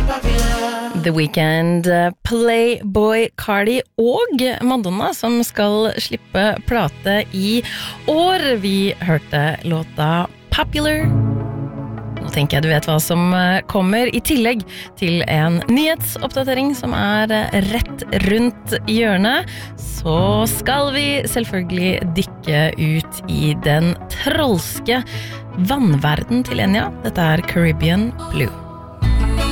The Weeknd, Playboy Cardi og Madonna som skal slippe plate i år. Vi hørte låta Popular. Nå tenker jeg du vet hva som kommer I tillegg til en nyhetsoppdatering som rett rundt hjørnet. Så skal vi selvfølgelig dykke ut I den trolske vannverden til Enya. Dette Caribbean Blue.